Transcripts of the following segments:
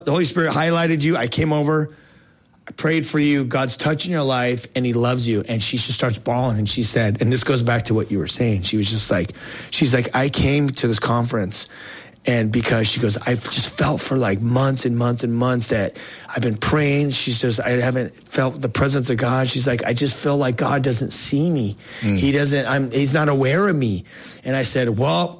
The Holy Spirit highlighted you. I came over. I prayed for you. God's touching your life, and he loves you. And she just starts bawling, and she said, and this goes back to what you were saying. She was just like, she's like, I came to this conference, and because she goes, I've just felt for like months and months and months that I've been praying. She says, I haven't felt the presence of God. She's like, I just feel like God doesn't see me. He's not aware of me. And I said,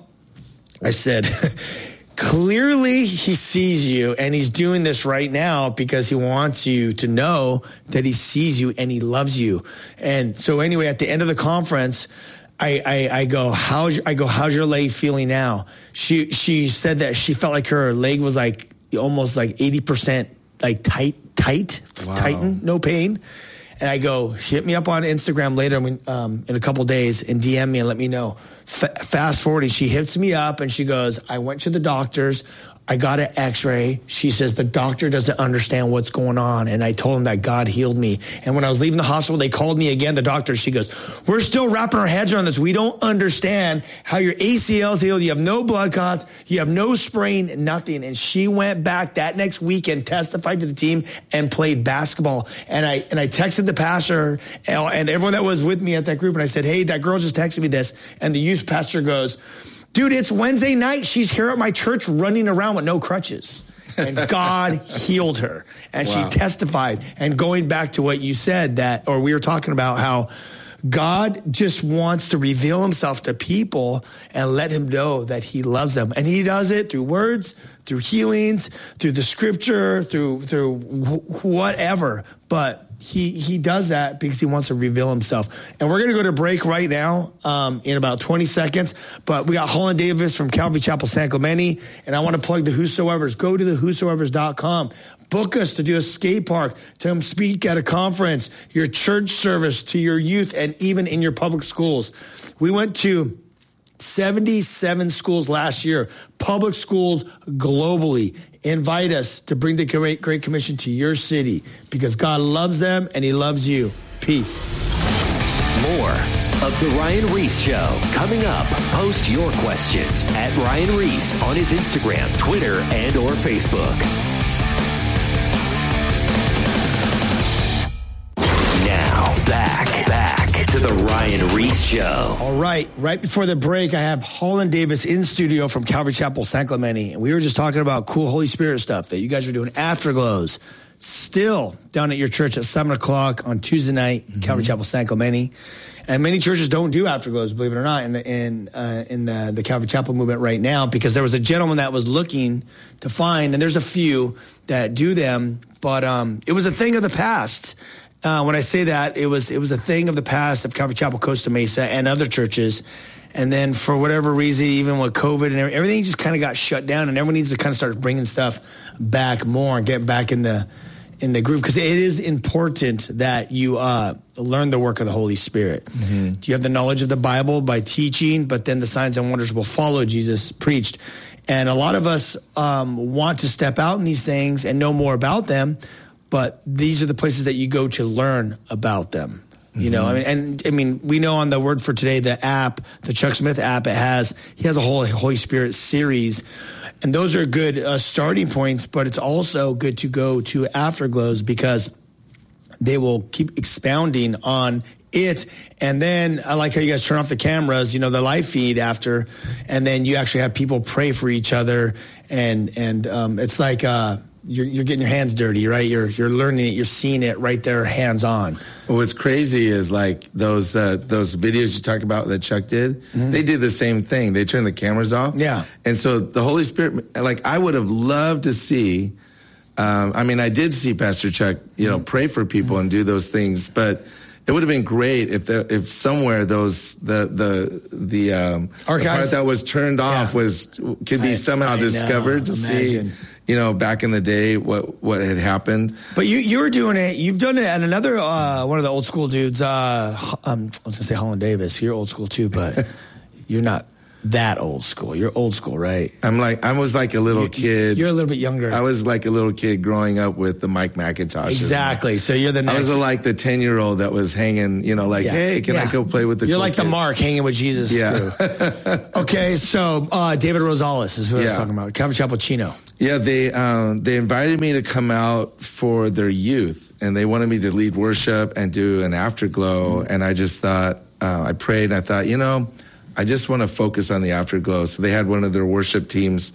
clearly he sees you, and he's doing this right now because he wants you to know that he sees you and he loves you. And so anyway, at the end of the conference, I go, how's your leg feeling now? She said that she felt like her leg was like almost like 80% like tightened, no pain. And I go, hit me up on Instagram later in a couple days and DM me and let me know. Fast forwarding, she hits me up and she goes, I went to the doctors. I got an x-ray. She says, the doctor doesn't understand what's going on. And I told him that God healed me. And when I was leaving the hospital, they called me again, the doctor. She goes, we're still wrapping our heads around this. We don't understand how your ACL is healed. You have no blood clots. You have no sprain, nothing. And she went back that next weekend, testified to the team, and played basketball. And I texted the pastor and everyone that was with me at that group. And I said, hey, that girl just texted me this. And the youth pastor goes, dude, it's Wednesday night. She's here at my church running around with no crutches. And God healed her. And She testified. And going back to what you said we were talking about how God just wants to reveal himself to people and let him know that he loves them. And he does it through words, through healings, through the scripture, through whatever. But he does that because he wants to reveal himself. And we're going to go to break right now in about 20 seconds. But we got Holland Davis from Calvary Chapel San Clemente. And I want to plug the Whosoevers. Go to the whosoevers.com. Book us to do a skate park, to come speak at a conference, your church service, to your youth, and even in your public schools. We went to 77 schools last year, public schools globally. Invite us to bring the Great Commission to your city because God loves them and he loves you. Peace. More of The Ryan Ries Show coming up. Post your questions at Ryan Ries on his Instagram, Twitter, and or Facebook. Now, back to The Ryan Ries Show. All right. Right before the break, I have Holland Davis in studio from Calvary Chapel San Clemente. And we were just talking about cool Holy Spirit stuff that you guys are doing. Afterglows. Still down at your church at 7 o'clock on Tuesday night, Calvary Chapel San Clemente. And many churches don't do afterglows, believe it or not, in the Calvary Chapel movement right now, because there was a gentleman that was looking to find, and there's a few that do them, but it was a thing of the past. When I say that, it was a thing of the past of Calvary Chapel Costa Mesa and other churches. And then for whatever reason, even with COVID and everything just kind of got shut down, and everyone needs to kind of start bringing stuff back more and get back in the groove, because it is important that you learn the work of the Holy Spirit. Mm-hmm. You have the knowledge of the Bible by teaching, but then the signs and wonders will follow, Jesus preached. And a lot of us want to step out in these things and know more about them, but these are the places that you go to learn about them. You know, I mean, we know on the Word for Today, the app, the Chuck Smith app, he has a whole Holy Spirit series, and those are good starting points, but it's also good to go to Afterglows because they will keep expounding on it. And then I like how you guys turn off the cameras, the live feed after, and then you actually have people pray for each other. And it's like, you're getting your hands dirty, right? You're learning it. You're seeing it right there, hands on. Well, what's crazy is like those videos you talked about that Chuck did. They did the same thing. They turned the cameras off. Yeah. And so the Holy Spirit, like I would have loved to see. I did see Pastor Chuck, pray for people and do those things, but it would have been great if somewhere the part that was turned off could be somehow discovered to see. Back in the day, what had happened. But you were doing it. You've done it at another one of the old school dudes. I was going to say Holland Davis. You're old school too, but you're not that old school. You're old school, right? I was like a little kid. You're a little bit younger. I was like a little kid growing up with the Mike McIntosh. Exactly. So you're the next. I was like the 10-year-old that was hanging, hey, can I go play with the You're cool like kids? the Mark hanging with Jesus. Yeah. Too. Okay, so David Rosales is who I was talking about. Calvary Chapel Chino. Yeah, they invited me to come out for their youth, and they wanted me to lead worship and do an afterglow. And I just thought, I prayed, and I thought, I just want to focus on the afterglow. So they had one of their worship teams,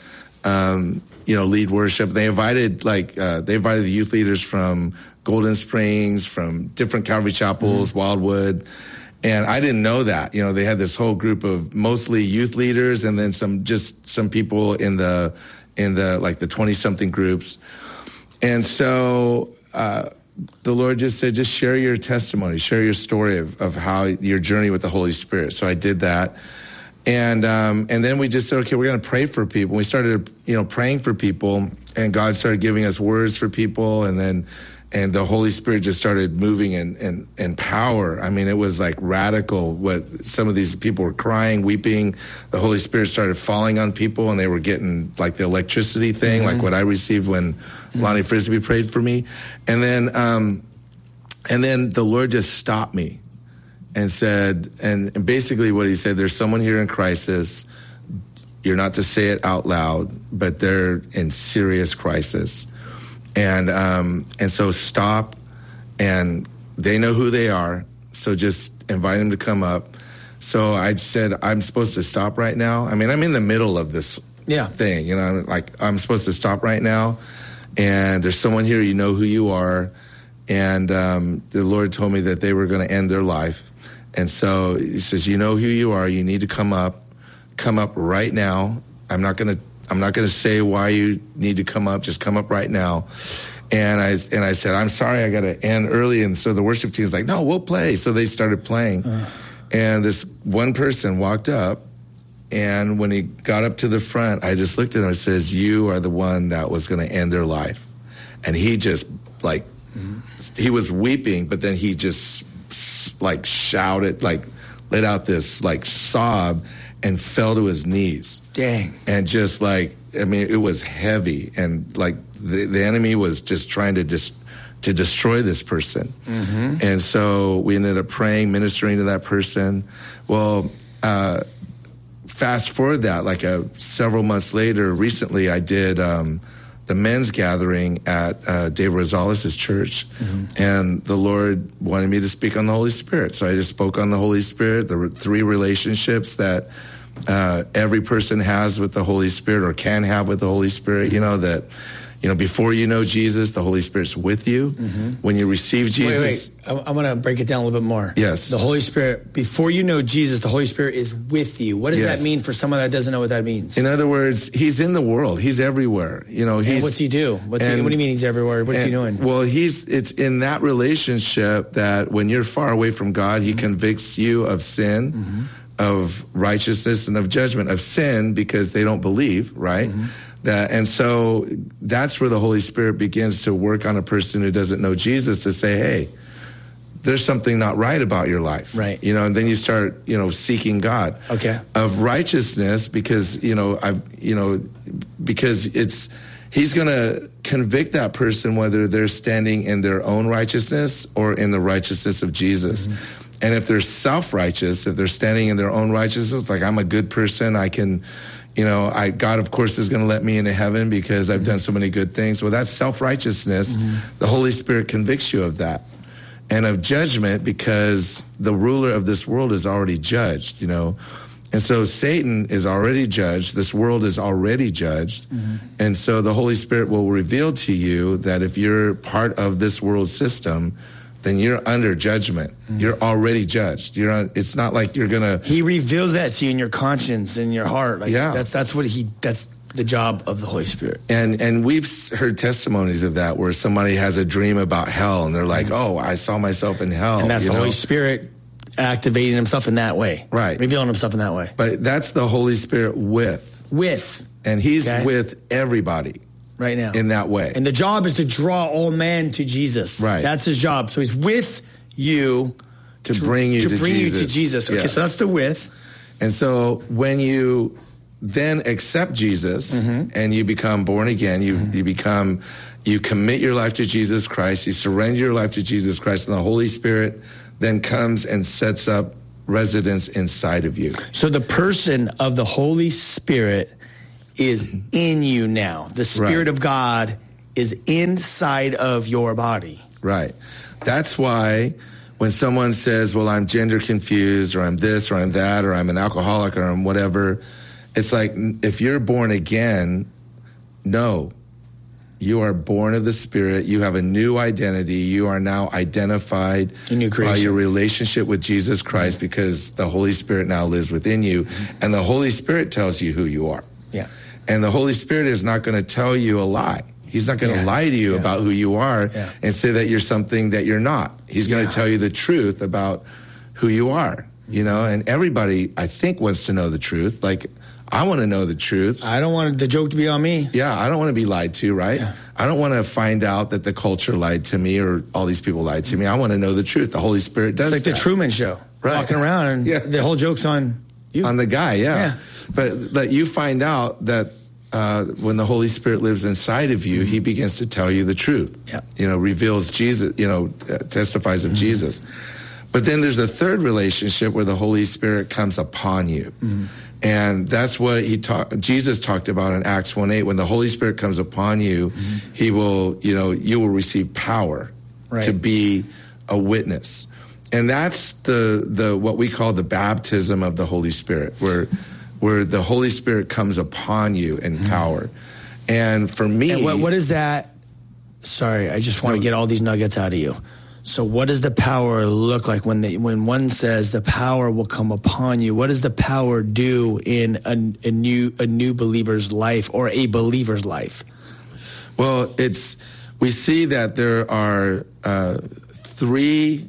lead worship. They invited the youth leaders from Golden Springs, from different Calvary chapels, Wildwood. And I didn't know that. They had this whole group of mostly youth leaders, and then some people in the 20-something groups. And so the Lord just said, just share your testimony, share your story of how your journey with the Holy Spirit. So I did that. And then we just said, okay, we're going to pray for people. We started, praying for people, and God started giving us words for people. And the Holy Spirit just started moving in power. I mean, it was like radical. What some of these people were crying, weeping. The Holy Spirit started falling on people, and they were getting like the electricity thing, like what I received when Lonnie Frisbee prayed for me. And then the Lord just stopped me and said, and basically what he said, there's someone here in crisis. You're not to say it out loud, but they're in serious crisis. And so stop, and they know who they are. So just invite them to come up. So I said, I'm supposed to stop right now. I mean, I'm in the middle of this thing, I'm supposed to stop right now. And there's someone here, you know who you are. And the Lord told me that they were going to end their life. And so he says, you know who you are. You need to come up right now. I'm not going to say why you need to come up. Just come up right now. And I said, I'm sorry, I got to end early. And so the worship team was like, no, we'll play. So they started playing. And this one person walked up. And when he got up to the front, I just looked at him and says, you are the one that was going to end their life. And he just he was weeping, but then he just shouted, let out this sob and fell to his knees. Dang. And just it was heavy. And the enemy was just trying to destroy this person. And so we ended up praying, ministering to that person. Well, fast forward that, several months later, recently I did the men's gathering at Dave Rosales' church. And the Lord wanted me to speak on the Holy Spirit. So I just spoke on the Holy Spirit, the 3 relationships that every person has with the Holy Spirit, or can have with the Holy Spirit. Before you know Jesus, the Holy Spirit's with you. When you receive Jesus. Wait. I'm going to break it down a little bit more. Yes. The Holy Spirit, before you know Jesus, the Holy Spirit is with you. What does that mean for someone that doesn't know what that means? In other words, he's in the world. He's everywhere. And what's he do? What do you mean he's everywhere? What's he doing? Well, it's in that relationship that when you're far away from God, he convicts you of sin, of righteousness, and of judgment. Of sin because they don't believe, right? And so that's where the Holy Spirit begins to work on a person who doesn't know Jesus, to say, hey, there's something not right about your life. Right. And then you start, seeking God. Okay. Of righteousness, because, because he's going to convict that person whether they're standing in their own righteousness or in the righteousness of Jesus. And if they're self-righteous, if they're standing in their own righteousness, I'm a good person, I can, God, of course, is going to let me into heaven because I've done so many good things. Well, that's self-righteousness. The Holy Spirit convicts you of that. And of judgment, because the ruler of this world is already judged, And so Satan is already judged. This world is already judged. And so the Holy Spirit will reveal to you that if you're part of this world system, then you're under judgment. You're already judged. It's not like you're gonna. He reveals that to you in your conscience, in your heart. That's the job of the Holy Spirit. And we've heard testimonies of that where somebody has a dream about hell, and they're like, "Oh, I saw myself in hell." And that's the Holy Spirit activating himself in that way, right? Revealing himself in that way. But that's the Holy Spirit with, and he's with everybody. Right now. In that way. And the job is to draw all men to Jesus. Right. That's his job. So he's with you to bring you to Jesus. Okay, so that's the with. And so when you then accept Jesus and you become born again, you commit your life to Jesus Christ, you surrender your life to Jesus Christ, and the Holy Spirit then comes and sets up residence inside of you. So the person of the Holy Spirit is in you now. The Spirit of God is inside of your body. Right. That's why when someone says, well, I'm gender confused, or I'm this, or I'm that, or I'm an alcoholic, or I'm whatever, it's like, if you're born again, no. You are born of the Spirit. You have a new identity. You are now identified by your relationship with Jesus Christ, because the Holy Spirit now lives within you. And the Holy Spirit tells you who you are. Yeah. And the Holy Spirit is not going to tell you a lie. He's not going to lie to you about who you are and say that you're something that you're not. He's going to tell you the truth about who you are, you know, and everybody, I think, wants to know the truth. Like, I want to know the truth. I don't want the joke to be on me. Yeah, I don't want to be lied to, right? Yeah. I don't want to find out that the culture lied to me or all these people lied to me. I want to know the truth. The Holy Spirit does It's like the Truman Show. Right. Walking around and the whole joke's on you. On the guy, But you find out that when the Holy Spirit lives inside of you, he begins to tell you the truth. Yeah. You know, reveals Jesus, you know, testifies of Jesus. But then there's a third relationship where the Holy Spirit comes upon you. And that's what Jesus talked about in Acts 1:8. When the Holy Spirit comes upon you, he will, you know, you will receive power to be a witness. And that's the what we call the baptism of the Holy Spirit, where the Holy Spirit comes upon you in power. And for me, and what is that? Sorry, I just want to get all these nuggets out of you. So what does the power look like when one says the power will come upon you? What does the power do in a new believer's life or a believer's life? Well, we see that there are three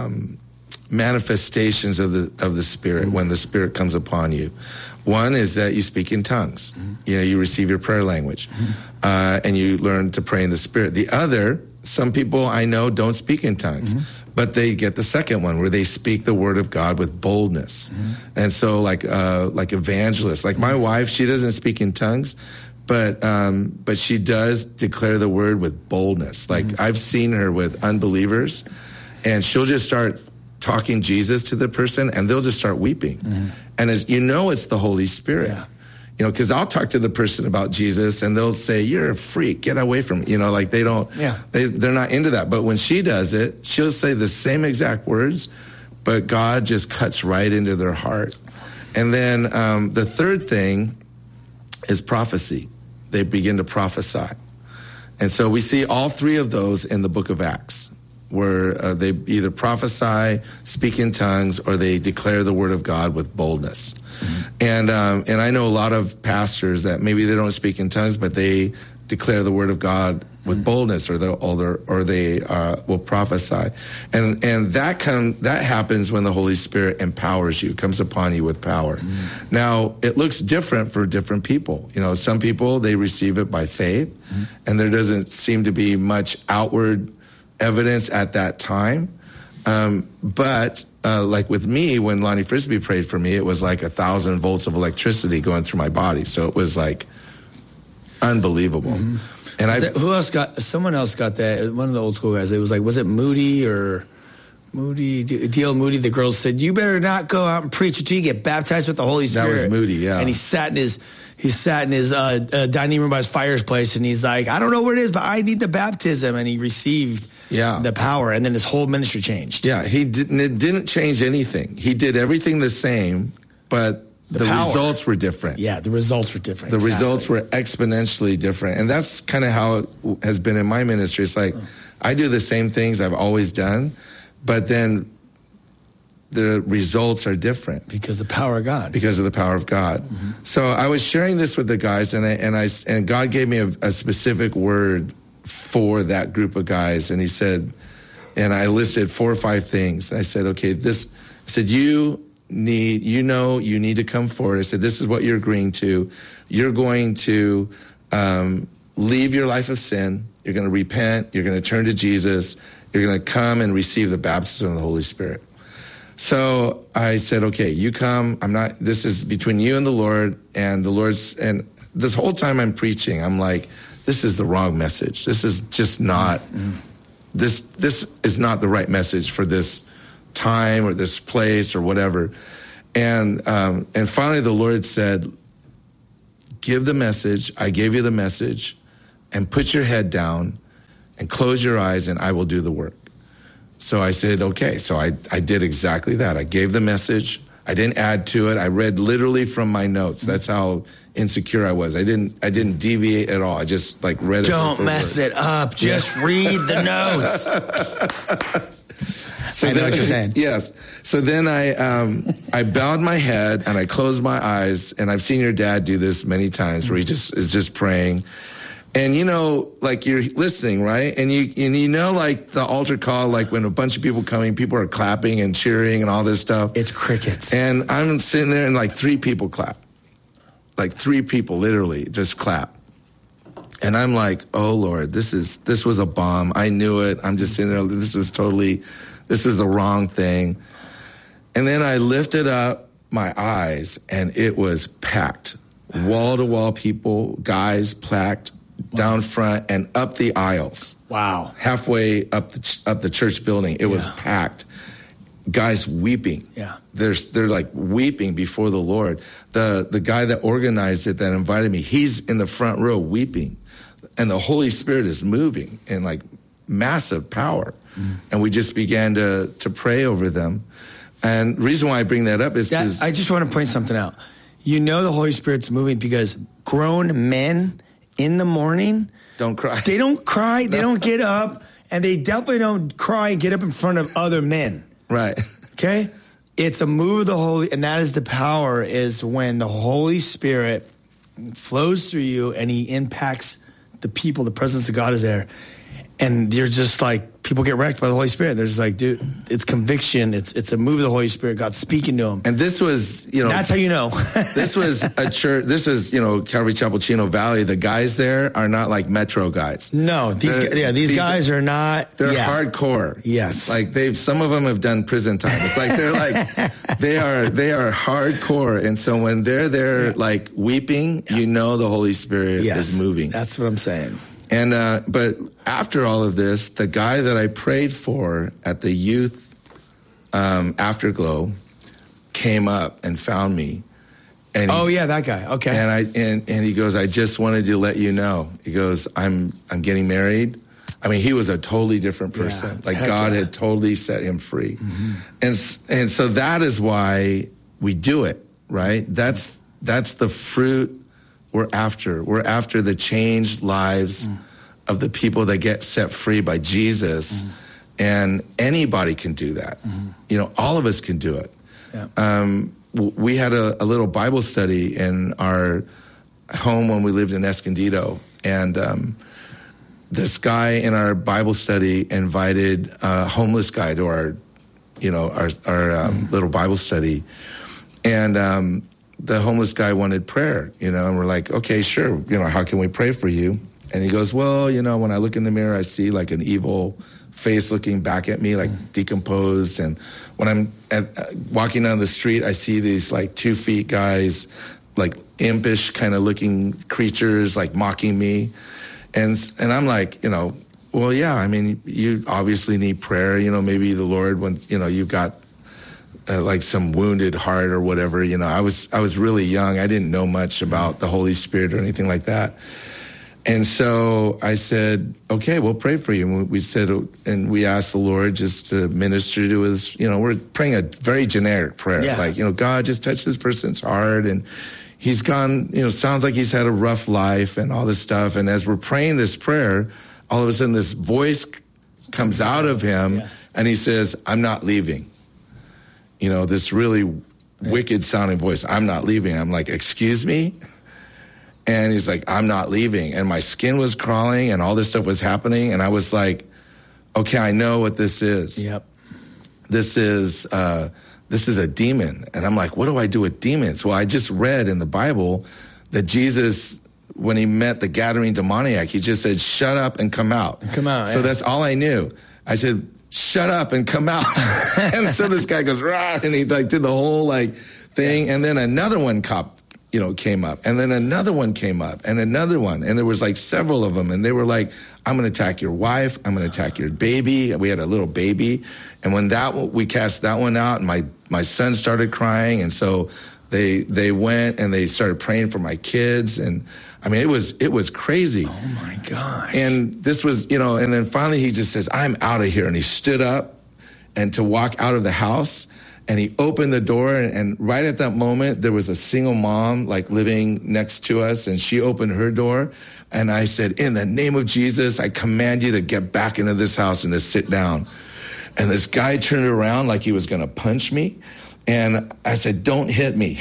manifestations of the Spirit when the Spirit comes upon you. One is that you speak in tongues. You know, you receive your prayer language, and you learn to pray in the Spirit. The other, some people I know don't speak in tongues, but they get the second one where they speak the word of God with boldness. And so like evangelists, like my wife, she doesn't speak in tongues, but she does declare the word with boldness. Like I've seen her with unbelievers, and she'll just start talking Jesus to the person, and they'll just start weeping. And as you know, it's the Holy Spirit. You know, because I'll talk to the person about Jesus and they'll say, you're a freak, get away from me. You know, like they don't, they're not into that. But when she does it, she'll say the same exact words, but God just cuts right into their heart. And then the third thing is prophecy. They begin to prophesy. And so we see all three of those in the book of Acts, where they either prophesy, speak in tongues, or they declare the word of God with boldness. And I know a lot of pastors that maybe they don't speak in tongues, but they declare the word of God with boldness, or they will prophesy. And that happens when the Holy Spirit empowers you, comes upon you with power. Now, it looks different for different people. You know, some people, they receive it by faith, and there doesn't seem to be much outward evidence at that time. But like with me, when Lonnie Frisbee prayed for me, it was like 1,000 volts of electricity going through my body. So it was like unbelievable. And someone else got that, one of the old school guys, it was like, was it Moody, D.L. Moody? The girls said, you better not go out and preach until you get baptized with the Holy Spirit. That was Moody, yeah. And he sat in his dining room by his fireplace, and he's like, I don't know where it is, but I need the baptism. And he received the power, and then his whole ministry changed. Yeah, it didn't change anything. He did everything the same, but the results were different. Yeah, the results were different. The results were exponentially different. And that's kind of how it has been in my ministry. It's like I do the same things I've always done, but then the results are different. Because of the power of God. Because of the power of God. So I was sharing this with the guys, and God gave me a specific word for that group of guys. And he said, and I listed 4 or 5 things. And I said, okay, you need to come forward. I said, this is what you're agreeing to. You're going to leave your life of sin. You're going to repent. You're going to turn to Jesus. You're going to come and receive the baptism of the Holy Spirit. So I said, okay, you come. This is between you and the Lord, and the Lord's, and this whole time I'm preaching, I'm like, this is the wrong message. This is just not, this is not the right message for this time or this place or whatever. And finally the Lord said, give the message. I gave you the message, and put your head down and close your eyes, and I will do the work. So I said, okay. So I did exactly that. I gave the message. I didn't add to it. I read literally from my notes. That's how insecure I was. I didn't deviate at all. I just like read it. Don't mess it up. Just read the notes. So I know what you're saying. Yes. So then I bowed my head and I closed my eyes, and I've seen your dad do this many times where he is just praying. And you know, like you're listening, right? And you know, like the altar call, like when a bunch of people coming, people are clapping and cheering and all this stuff. It's crickets. And I'm sitting there and like 3 people clap. Like 3 people literally just clap. And I'm like, oh Lord, this was a bomb. I knew it. I'm just sitting there. This was the wrong thing. And then I lifted up my eyes and it was packed. Wall to wall people, guys packed. Down front and up the aisles. Wow. Halfway up the church building. It was packed. Guys weeping. Yeah. They're like weeping before the Lord. The guy that organized it, that invited me, he's in the front row weeping. And the Holy Spirit is moving in like massive power. And we just began to pray over them. And the reason why I bring that up is because I just want to point something out. You know the Holy Spirit's moving because grown men in the morning don't cry. They don't cry. They don't get up, and they definitely don't cry and get up in front of other men. Right. Okay? It's a move of the Holy, and that is the power, is when the Holy Spirit flows through you and he impacts the people. The presence of God is there. And you're just like, people get wrecked by the Holy Spirit. They're just like, dude, it's conviction. It's a move of the Holy Spirit. God's speaking to them. And this was, you know. That's how you know. This was a church. This is, you know, Calvary Chapel, Chino Valley. The guys there are not like Metro guys. No, these guys are not. They're hardcore. Yes. Like some of them have done prison time. It's like they're like, they are hardcore. And so when they're there, like weeping, you know the Holy Spirit is moving. That's what I'm saying. And, but after all of this, the guy that I prayed for at the youth, Afterglow came up and found me. And that guy. Okay. And he goes, I just wanted to let you know. He goes, I'm getting married. I mean, he was a totally different person. Like God had totally set him free. Mm-hmm. And so that is why we do it, right? That's the fruit we're after. We're after the changed lives of the people that get set free by Jesus. And anybody can do that. You know, all of us can do it. Yeah. We had a little Bible study in our home when we lived in Escondido. And this guy in our Bible study invited a homeless guy to our little Bible study. And the homeless guy wanted prayer, you know, and we're like, okay, sure. You know, how can we pray for you? And he goes, well, you know, when I look in the mirror, I see like an evil face looking back at me, like decomposed. And when I'm walking down the street, I see these like 2 feet guys, like impish kind of looking creatures, like mocking me. And I'm like, you know, well, yeah, I mean, you obviously need prayer. You know, maybe the Lord, when, you know, you've got like some wounded heart or whatever, you know, I was really young. I didn't know much about the Holy Spirit or anything like that. And so I said, okay, we'll pray for you. And we said, and we asked the Lord just to minister to us. You know, we're praying a very generic prayer. Yeah. Like, you know, God, just touch this person's heart. And he's gone, you know, sounds like he's had a rough life and all this stuff. And as we're praying this prayer, all of a sudden this voice comes out of him and he says, I'm not leaving. You know, this really wicked sounding voice. I'm not leaving. I'm like, excuse me? And he's like, I'm not leaving. And my skin was crawling and all this stuff was happening. And I was like, okay, I know what this is. Yep. This is a demon. And I'm like, what do I do with demons? Well, I just read in the Bible that Jesus, when he met the Gadarene demoniac, he just said, shut up and come out. Come out. So that's all I knew. I said, shut up and come out. And so this guy goes, rah, and he like did the whole like thing. And then another one came up, and then another one came up, and another one. And there was like several of them. And they were like, I'm going to attack your wife. I'm going to attack your baby. We had a little baby. And when we cast that one out, and my son started crying. And so They went and they started praying for my kids, and I mean, it was crazy. Oh my gosh. And this was, you know, and then finally he just says, I'm out of here. And he stood up and to walk out of the house, and he opened the door, and right at that moment, there was a single mom like living next to us, and she opened her door, and I said, in the name of Jesus, I command you to get back into this house and to sit down. And this guy turned around like he was going to punch me. And I said, don't hit me.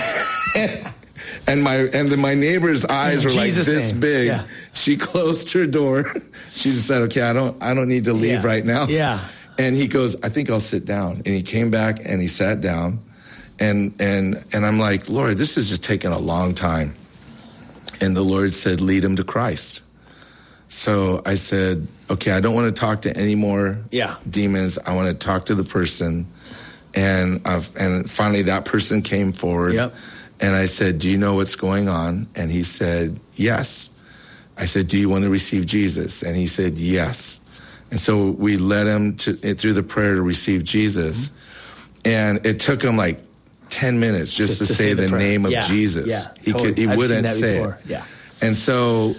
and my neighbor's eyes were like this big. Yeah. She closed her door. She just said, okay, I don't need to leave right now. Yeah. And he goes, I think I'll sit down. And he came back and he sat down. And I'm like, Lord, this is just taking a long time. And the Lord said, lead him to Christ. So I said, okay, I don't want to talk to any more demons. I want to talk to the person. And finally that person came forward. Yep. And I said, do you know what's going on? And he said, yes. I said, do you want to receive Jesus? And he said, yes. And so we led him through the prayer to receive Jesus. Mm-hmm. And it took him like 10 minutes just to say the name of Jesus. Yeah, He wouldn't say it. Yeah. And so,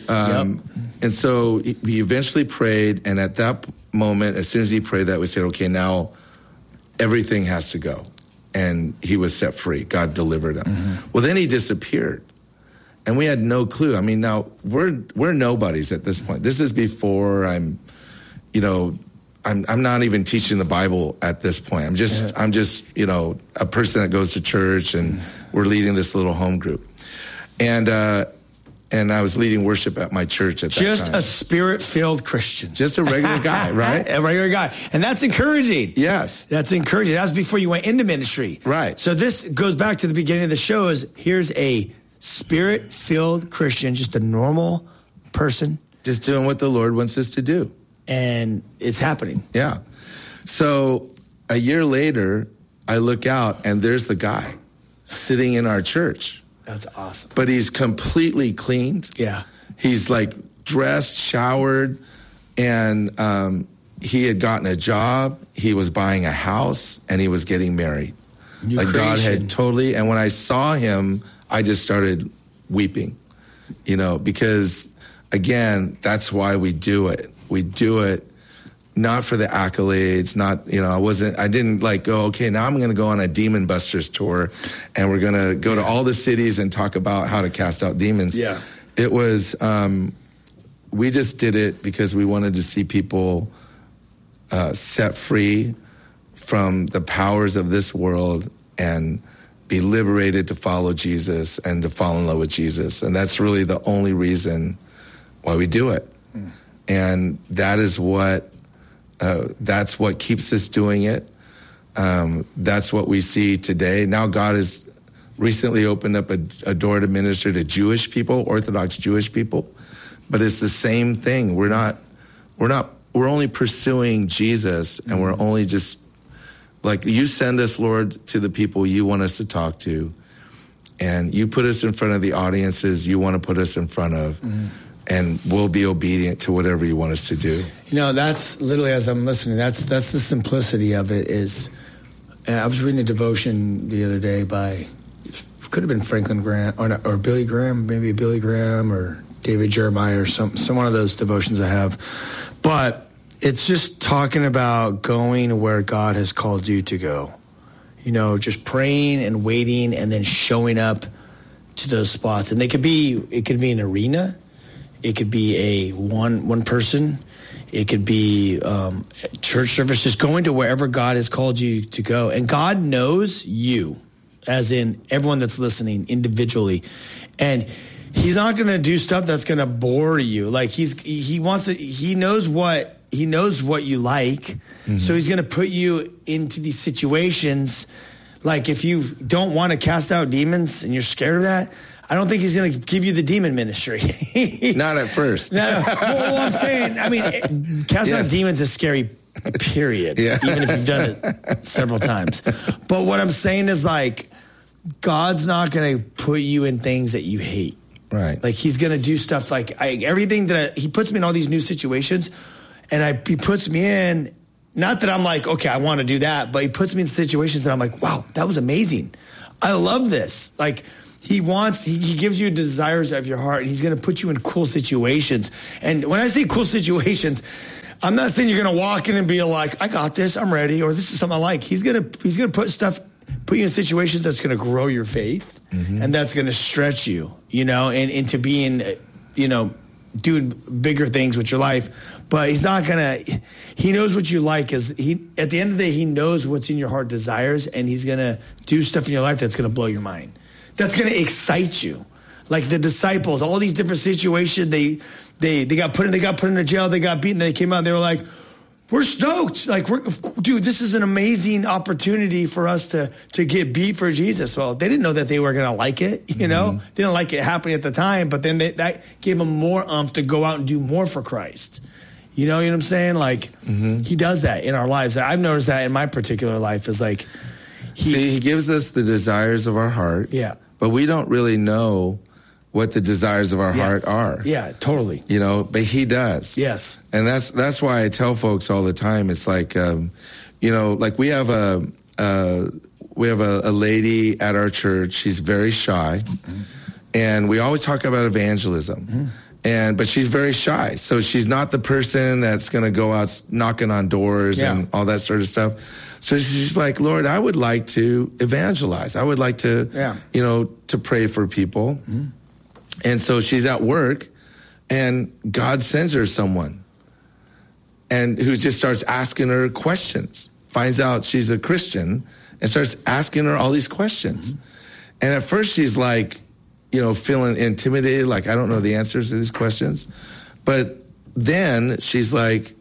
he eventually prayed. And at that moment, as soon as he prayed that, we said, okay, now everything has to go. And he was set free. God delivered him. Mm-hmm. Well, then he disappeared. And we had no clue. I mean, now we're nobodies at this point. This is before I'm not even teaching the Bible at this point. I'm just, you know, a person that goes to church, and we're leading this little home group. And I was leading worship at my church at that time. Just a Spirit-filled Christian. Just a regular guy, right? A regular guy. And that's encouraging. Yes. That's encouraging. That was before you went into ministry. Right. So this goes back to the beginning of the show is here's a Spirit-filled Christian, just a normal person. Just doing what the Lord wants us to do. And it's happening. Yeah. So a year later, I look out, and there's the guy sitting in our church. That's awesome. But he's completely cleaned. Yeah. He's like dressed, showered, and he had gotten a job. He was buying a house, and he was getting married. New like creation. God had totally. And when I saw him, I just started weeping, you know, because again, that's why we do it. We do it not for the accolades, not, you know, I didn't like go, okay, now I'm going to go on a Demon Busters tour, and we're going to go to all the cities and talk about how to cast out demons. Yeah. It was, we just did it because we wanted to see people set free from the powers of this world and be liberated to follow Jesus and to fall in love with Jesus. And that's really the only reason why we do it. And that is that's what keeps us doing it. That's what we see today. Now God has recently opened up a door to minister to Jewish people, Orthodox Jewish people. But it's the same thing. We're only pursuing Jesus, and we're only just like, you send us, Lord, to the people you want us to talk to, and you put us in front of the audiences you want to put us in front of. Mm-hmm. And we'll be obedient to whatever you want us to do. You know, that's literally, as I'm listening, that's the simplicity of it is, I was reading a devotion the other day by, could have been Franklin Graham, or Billy Graham, maybe Billy Graham or David Jeremiah or some one of those devotions I have. But it's just talking about going where God has called you to go. You know, just praying and waiting and then showing up to those spots. And it could be an arena. It could be a one person. It could be church service. Just going to wherever God has called you to go. And God knows you, as in everyone that's listening individually. And he's not going to do stuff that's going to bore you. Like he knows what you like. Mm-hmm. So he's going to put you into these situations. Like if you don't want to cast out demons and you're scared of that, I don't think he's going to give you the demon ministry. Not at first. Well, I'm saying, I mean, casting out demons is scary, period. Yeah. Even if you've done it several times. But what I'm saying is, like, God's not going to put you in things that you hate. Right. Like, he's going to do stuff like everything he puts me in all these new situations, and he puts me in, not that I'm like, okay, I want to do that, but he puts me in situations that I'm like, wow, that was amazing. I love this. Like, he gives you desires of your heart, and he's going to put you in cool situations. And when I say cool situations, I'm not saying you're going to walk in and be like, I got this, I'm ready, or this is something I like. He's going to put you in situations that's going to grow your faith, and that's going to stretch you, and into being, doing bigger things with your life. But he's not going to, he knows what you like. At the end of the day, he knows what's in your heart desires, and he's going to do stuff in your life that's going to blow your mind. That's going to excite you. Like the disciples, all these different situations, they got put in a jail, they got beaten, they came out, and they were like, we're stoked. Like, dude, this is an amazing opportunity for us to get beat for Jesus. Well, they didn't know that they were going to like it, They didn't like it happening at the time, but then that gave them more to go out and do more for Christ. You know what I'm saying? Like, he does that in our lives. I've noticed that in my particular life is like, he gives us the desires of our heart. Yeah. But we don't really know what the desires of our heart are. Yeah, totally. But he does. Yes. And that's why I tell folks all the time, it's like, like we have a lady at our church. She's very shy. And we always talk about evangelism. But she's very shy. So she's not the person that's going to go out knocking on doors and all that sort of stuff. So she's like, Lord, I would like to evangelize. I would like to, to pray for people. And so she's at work, and God sends her someone, and who just starts asking her questions, finds out she's a Christian, and starts asking her all these questions. And at first she's like, feeling intimidated, like, I don't know the answers to these questions. But then she's like,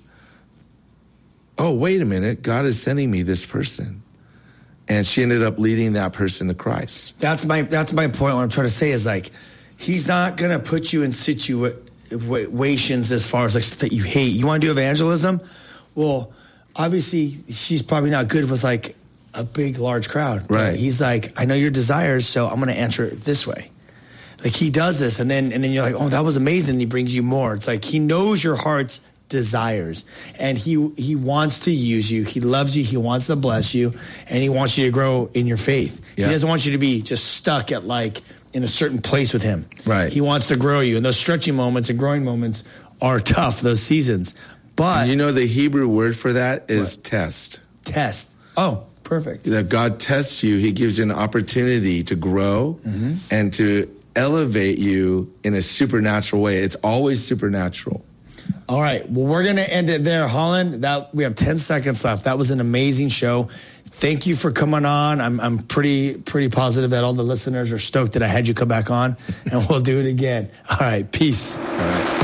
oh, wait a minute, God is sending me this person. And she ended up leading that person to Christ. That's my point. What I'm trying to say is, like, he's not going to put you in situations as far as like that you hate. You want to do evangelism? Well, obviously she's probably not good with like a big, large crowd. Right. He's like, I know your desires, so I'm going to answer it this way. Like, he does this, and then you're like, oh, that was amazing. And he brings you more. It's like he knows your heart's desires, and he wants to use you. He loves you. He wants to bless you, and he wants you to grow in your faith. Yeah. He doesn't want you to be just stuck at like in a certain place with him. Right. He wants to grow you, and those stretching moments and growing moments are tough, those seasons. But the Hebrew word for that is test. Test. Oh, perfect. That God tests you. He gives you an opportunity to grow and to elevate you in a supernatural way. It's always supernatural. All right. Well, we're going to end it there, Holland. We have 10 seconds left. That was an amazing show. Thank you for coming on. I'm pretty positive that all the listeners are stoked that I had you come back on, and we'll do it again. All right. Peace. All right.